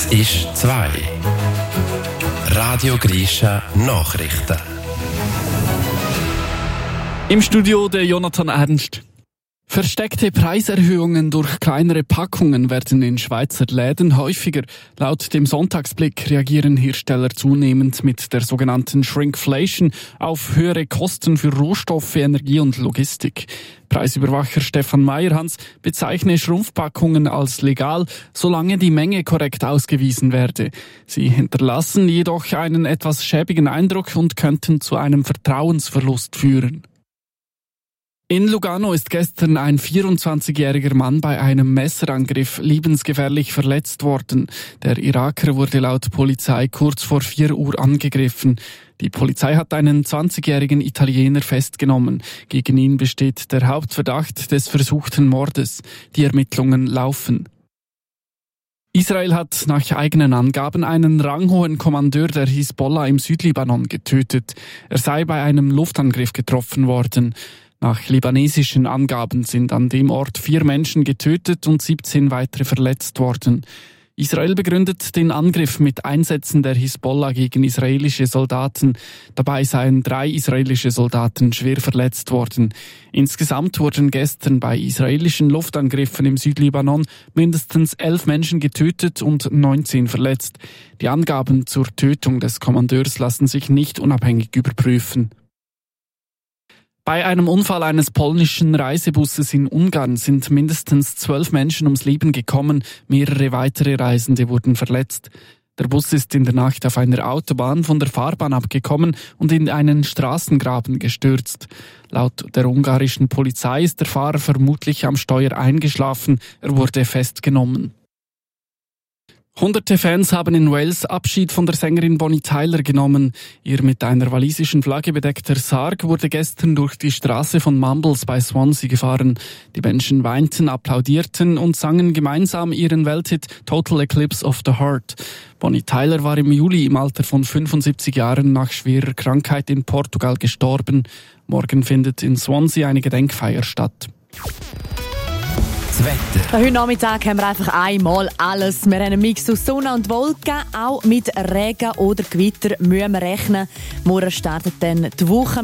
Es ist 2. Radio Grisha Nachrichten. Im Studio der Jonathan Ernst. Versteckte Preiserhöhungen durch kleinere Packungen werden in Schweizer Läden häufiger. Laut dem Sonntagsblick reagieren Hersteller zunehmend mit der sogenannten Shrinkflation auf höhere Kosten für Rohstoffe, Energie und Logistik. Preisüberwacher Stefan Meyerhans bezeichne Schrumpfpackungen als legal, solange die Menge korrekt ausgewiesen werde. Sie hinterlassen jedoch einen etwas schäbigen Eindruck und könnten zu einem Vertrauensverlust führen. In Lugano ist gestern ein 24-jähriger Mann bei einem Messerangriff lebensgefährlich verletzt worden. Der Iraker wurde laut Polizei kurz vor 4 Uhr angegriffen. Die Polizei hat einen 20-jährigen Italiener festgenommen. Gegen ihn besteht der Hauptverdacht des versuchten Mordes. Die Ermittlungen laufen. Israel hat nach eigenen Angaben einen ranghohen Kommandeur der Hisbollah im Südlibanon getötet. Er sei bei einem Luftangriff getroffen worden. Nach libanesischen Angaben sind an dem Ort 4 Menschen getötet und 17 weitere verletzt worden. Israel begründet den Angriff mit Einsätzen der Hisbollah gegen israelische Soldaten. Dabei seien 3 israelische Soldaten schwer verletzt worden. Insgesamt wurden gestern bei israelischen Luftangriffen im Südlibanon mindestens 11 Menschen getötet und 19 verletzt. Die Angaben zur Tötung des Kommandeurs lassen sich nicht unabhängig überprüfen. Bei einem Unfall eines polnischen Reisebusses in Ungarn sind mindestens 12 Menschen ums Leben gekommen, mehrere weitere Reisende wurden verletzt. Der Bus ist in der Nacht auf einer Autobahn von der Fahrbahn abgekommen und in einen Straßengraben gestürzt. Laut der ungarischen Polizei ist der Fahrer vermutlich am Steuer eingeschlafen, er wurde festgenommen. Hunderte Fans haben in Wales Abschied von der Sängerin Bonnie Tyler genommen. Ihr mit einer walisischen Flagge bedeckter Sarg wurde gestern durch die Straße von Mumbles bei Swansea gefahren. Die Menschen weinten, applaudierten und sangen gemeinsam ihren Welthit Total Eclipse of the Heart. Bonnie Tyler war im Juli im Alter von 75 Jahren nach schwerer Krankheit in Portugal gestorben. Morgen findet in Swansea eine Gedenkfeier statt. Das Wetter. Heute Nachmittag haben wir einfach einmal alles. Wir haben einen Mix aus Sonne und Wolken. Auch mit Regen oder Gewitter müssen wir rechnen. Morgen startet dann die Woche